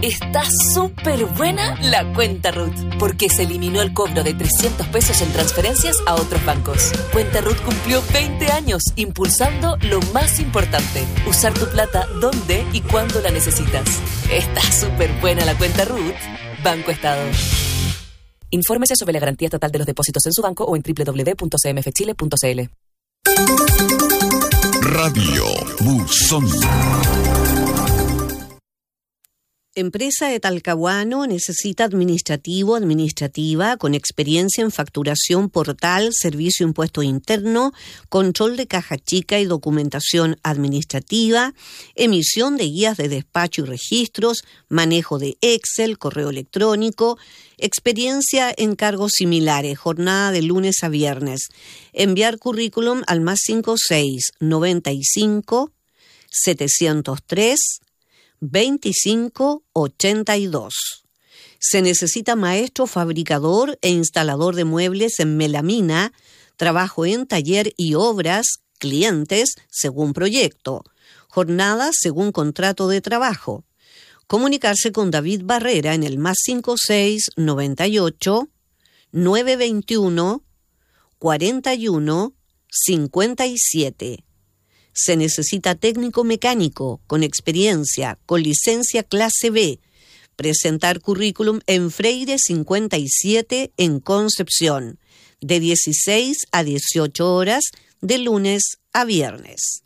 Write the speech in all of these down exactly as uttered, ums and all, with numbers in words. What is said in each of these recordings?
Está súper buena la cuenta Ruth, porque se eliminó el cobro de trescientos pesos en transferencias a otros bancos. Cuenta Ruth cumplió veinte años impulsando lo más importante, usar tu plata donde y cuando la necesitas. Está súper buena la cuenta Ruth. Banco Estado. Infórmese sobre la garantía estatal de los depósitos en su banco o en doble u doble u doble u punto c m f chile punto c l. Radio Buzón. Empresa de Talcahuano necesita administrativo, administrativa, con experiencia en facturación portal, servicio impuesto interno, control de caja chica y documentación administrativa, emisión de guías de despacho y registros, manejo de Excel, correo electrónico, experiencia en cargos similares, jornada de lunes a viernes. Enviar currículum al más cinco seis noventa y cinco setecientos tres veinticinco ochenta y dos. Se necesita maestro fabricador e instalador de muebles en melamina, trabajo en taller y obras, clientes según proyecto, jornada según contrato de trabajo. Comunicarse con David Barrera en el más cinco seis noventa y ocho novecientos veintiuno cuarenta y uno cincuenta y siete. Se necesita técnico mecánico con experiencia, con licencia clase B. Presentar currículum en Freire cincuenta y siete en Concepción, de dieciséis a dieciocho horas, de lunes a viernes.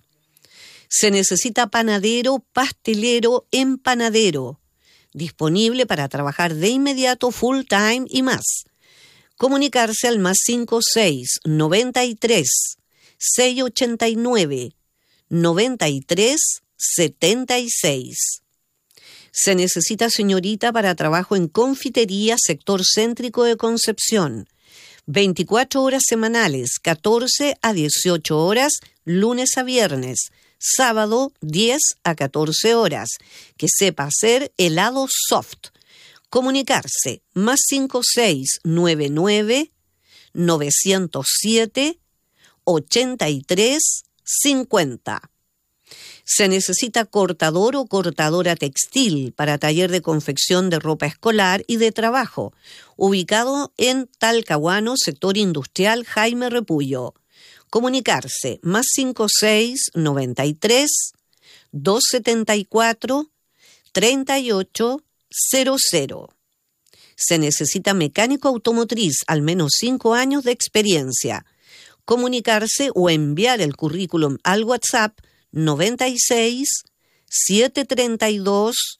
Se necesita panadero, pastelero, empanadero, disponible para trabajar de inmediato, full time y más. Comunicarse al más cinco seis noventa y tres seiscientos ochenta y nueve noventa y tres setenta y seis. Se necesita señorita para trabajo en confitería, sector céntrico de Concepción. veinticuatro horas semanales, catorce a dieciocho horas, lunes a viernes. Sábado, diez a catorce horas. Que sepa hacer helado soft. Comunicarse, más cinco seis nueve nueve nueve cero siete ochenta y tres cincuenta. Se necesita cortador o cortadora textil para taller de confección de ropa escolar y de trabajo, ubicado en Talcahuano, sector industrial Jaime Repullo. Comunicarse, más cinco seis noventa y tres doscientos setenta y cuatro treinta y ocho cero cero. Se necesita mecánico automotriz, al menos cinco años de experiencia. Comunicarse o enviar el currículum al WhatsApp noventa y seis setecientos treinta y dos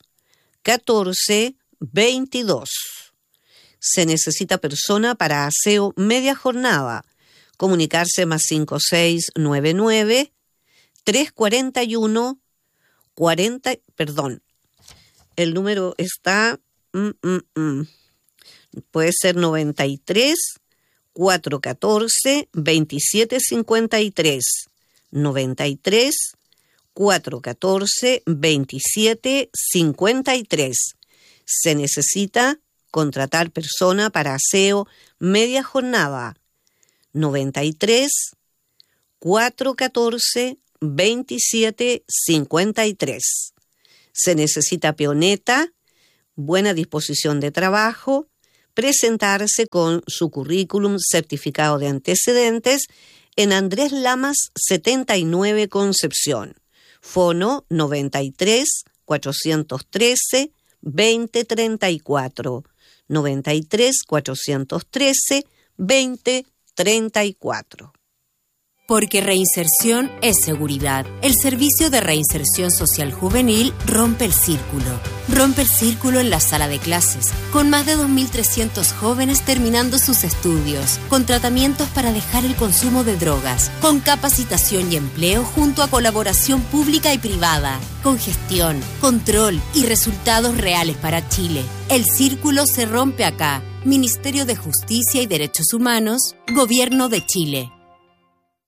catorce veintidós. Se necesita persona para aseo media jornada. Comunicarse más cinco seis nueve nueve tres cuarenta y uno cuarenta, perdón, el número está, mm, mm, mm, puede ser noventa y tres cuatrocientos catorce veintisiete cincuenta y tres, noventa y tres cuatrocientos catorce veintisiete cincuenta y tres. Se necesita contratar persona para aseo media jornada, noventa y tres cuatrocientos catorce veintisiete cincuenta y tres. Se necesita peoneta, buena disposición de trabajo, presentarse con su currículum, certificado de antecedentes en Andrés Lamas setenta y nueve Concepción. Fono noventa y tres cuatrocientos trece veinte treinta y cuatro, noventa y tres cuatrocientos trece veinte treinta y cuatro. Porque reinserción es seguridad. El Servicio de Reinserción Social Juvenil rompe el círculo. Rompe el círculo en la sala de clases, con más de dos mil trescientos jóvenes terminando sus estudios, con tratamientos para dejar el consumo de drogas, con capacitación y empleo junto a colaboración pública y privada, con gestión, control y resultados reales para Chile. El círculo se rompe acá. Ministerio de Justicia y Derechos Humanos, Gobierno de Chile.